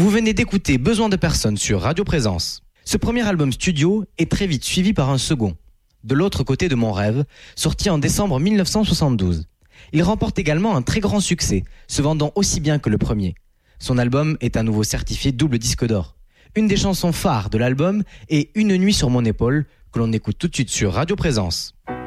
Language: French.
Vous venez d'écouter Besoin de personnes sur Radio Présence. Ce premier album studio est très vite suivi par un second, De l'autre côté de mon rêve, sorti en décembre 1972. Il remporte également un très grand succès, se vendant aussi bien que le premier. Son album est à nouveau certifié double disque d'or. Une des chansons phares de l'album est Une nuit sur mon épaule, que l'on écoute tout de suite sur Radio Présence.